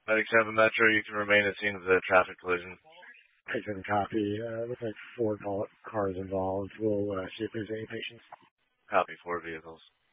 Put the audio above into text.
Medic 7 Metro, you can remain at the scene of the traffic collision. Take a copy. Looks like 4 cars involved. We'll see if there's any patients. Copy, 4 vehicles.